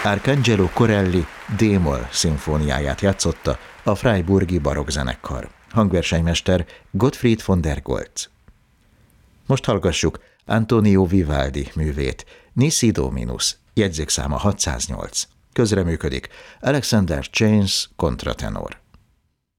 Arcangelo Corelli D-moll szimfóniáját játszotta a Freiburgi barokkzenekar. Hangversenymester Gottfried von der Goltz. Most hallgassuk Antonio Vivaldi művét, Nisi Dominus, jegyzékszáma 608. Közreműködik Alexander Chains kontratenor.